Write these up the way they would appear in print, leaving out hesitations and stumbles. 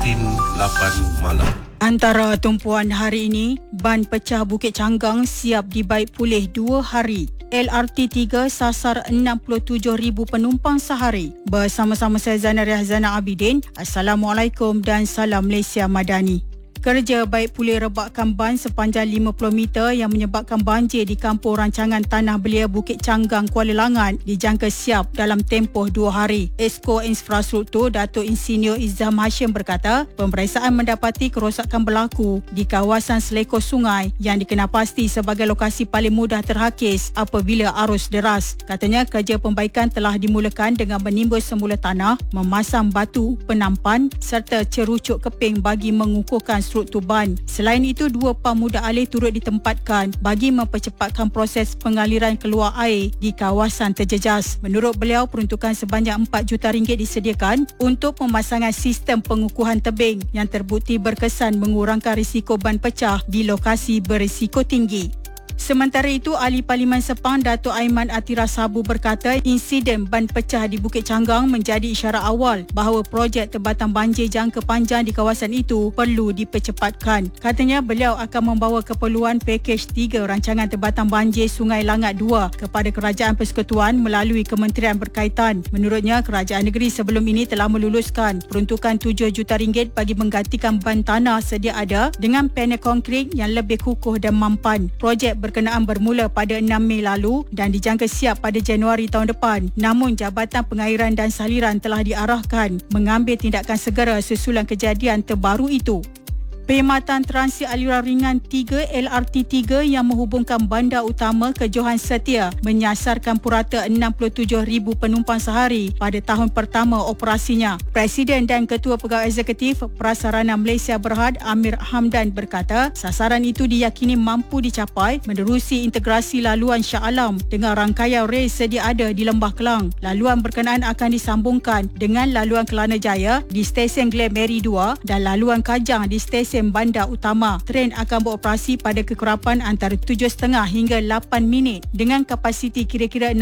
Buletin 8 malam. Antara tumpuan hari ini, ban pecah Bukit Canggang siap dibaik pulih 2 hari. LRT 3 sasar 67,000 penumpang sehari. Bersama-sama saya Zainal Riazana Abidin. Assalamualaikum dan salam Malaysia Madani. Kerja baik pulih rebakkan ban sepanjang 50 meter yang menyebabkan banjir di kampung rancangan Tanah Belia Bukit Canggang, Kuala Langat dijangka siap dalam tempoh 2 hari. Esko Infrastruktur Datuk Insinyur Izzam Hashim berkata, pemeriksaan mendapati kerosakan berlaku di kawasan selekor sungai yang dikenal pasti sebagai lokasi paling mudah terhakis apabila arus deras. Katanya kerja pembaikan telah dimulakan dengan menimbul semula tanah, memasang batu penampan serta cerucuk keping bagi mengukuhkan struktur ban. Selain itu, 2 pam mudah alih turut ditempatkan bagi mempercepatkan proses pengaliran keluar air di kawasan terjejas. Menurut beliau, peruntukan sebanyak RM4 juta disediakan untuk pemasangan sistem pengukuhan tebing yang terbukti berkesan mengurangkan risiko ban pecah di lokasi berisiko tinggi. Sementara itu, Ahli Parlimen Sepang Datuk Aiman Atira Sabu berkata insiden ban pecah di Bukit Canggang menjadi isyarat awal bahawa projek tempatan banjir jangka panjang di kawasan itu perlu dipercepatkan. Katanya beliau akan membawa keperluan pakej 3 rancangan tempatan banjir Sungai Langat 2 kepada Kerajaan Persekutuan melalui kementerian berkaitan. Menurutnya, kerajaan negeri sebelum ini telah meluluskan peruntukan RM7 juta bagi menggantikan ban tanah sedia ada dengan panel konkrit yang lebih kukuh dan mampan. Projek berkenaan bermula pada 6 Mei lalu dan dijangka siap pada Januari tahun depan. Namun, Jabatan Pengairan dan Saliran telah diarahkan mengambil tindakan segera susulan kejadian terbaru itu. Perkhidmatan Transit Aliran Ringan 3 LRT 3 yang menghubungkan bandar utama ke Johan Setia menyasarkan purata 67,000 penumpang sehari pada tahun pertama operasinya. Presiden dan Ketua Pegawai Eksekutif Prasarana Malaysia Berhad Amir Hamdan berkata sasaran itu diyakini mampu dicapai menerusi integrasi laluan Shah Alam dengan rangkaian rel sedia ada di Lembah Kelang. Laluan berkenaan akan disambungkan dengan laluan Kelana Jaya di stesen Glen Mary 2 dan laluan Kajang di stesen bandar utama. Tren akan beroperasi pada kekerapan antara 7.5 hingga 8 minit dengan kapasiti kira-kira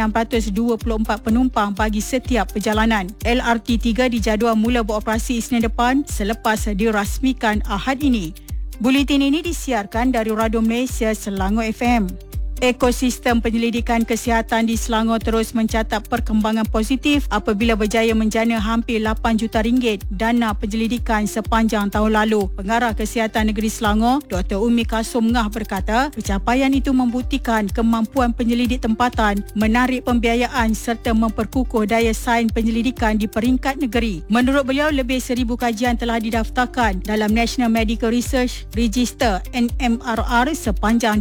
624 penumpang bagi setiap perjalanan. LRT 3 dijadual mula beroperasi Isnin depan selepas dirasmikan Ahad ini. Buletin ini disiarkan dari Radio Malaysia Selangor FM. Ekosistem penyelidikan kesihatan di Selangor terus mencatat perkembangan positif apabila berjaya menjana hampir RM8 juta dana penyelidikan sepanjang tahun lalu. Pengarah Kesihatan Negeri Selangor, Dr. Umi Kasum Ngah berkata, pencapaian itu membuktikan kemampuan penyelidik tempatan menarik pembiayaan serta memperkukuh daya saing penyelidikan di peringkat negeri. Menurut beliau, lebih 1,000 kajian telah didaftarkan dalam National Medical Research Register NMRR sepanjang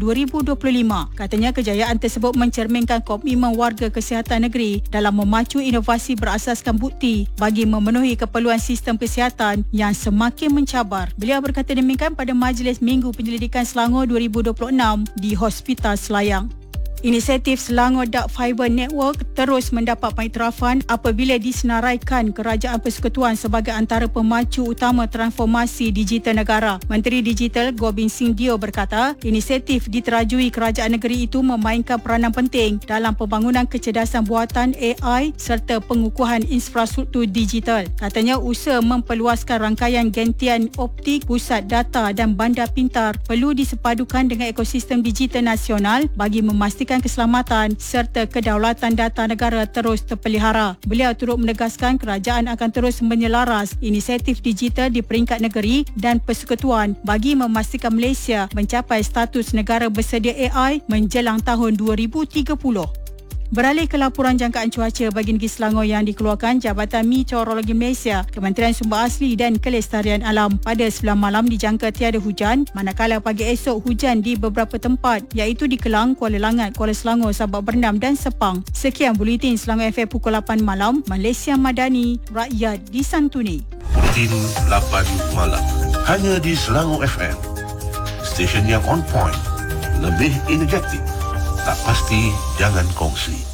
2025. Katanya kejayaan tersebut mencerminkan komitmen warga kesihatan negeri dalam memacu inovasi berasaskan bukti bagi memenuhi keperluan sistem kesihatan yang semakin mencabar. Beliau berkata demikian pada Majlis Minggu Penyelidikan Selangor 2026 di Hospital Selayang. Inisiatif Selangor Dark Fiber Network terus mendapat pengiktirafan apabila disenaraikan Kerajaan Persekutuan sebagai antara pemacu utama transformasi digital negara. Menteri Digital Gobind Singh Dio berkata, inisiatif diterajui kerajaan negeri itu memainkan peranan penting dalam pembangunan kecerdasan buatan AI serta pengukuhan infrastruktur digital. Katanya usaha memperluaskan rangkaian gentian optik, pusat data dan bandar pintar perlu disepadukan dengan ekosistem digital nasional bagi memastikan keselamatan serta kedaulatan data negara terus terpelihara. Beliau turut menegaskan kerajaan akan terus menyelaras inisiatif digital di peringkat negeri dan persekutuan bagi memastikan Malaysia mencapai status negara bersedia AI menjelang tahun 2030. Beralih ke laporan jangkaan cuaca bagi negeri Selangor yang dikeluarkan Jabatan Meteorologi Malaysia, Kementerian Sumber Asli dan Kelestarian Alam. Pada 9 malam dijangka tiada hujan, manakala pagi esok hujan di beberapa tempat iaitu di Kelang, Kuala Langat, Kuala Selangor, Sabak Bernam dan Sepang. Sekian Buletin Selangor FM pukul 8 malam. Malaysia Madani, rakyat disantuni. Buletin 8 malam. Hanya di Selangor FM. Stesen yang on point, lebih energetik. Tak pasti, jangan kongsi.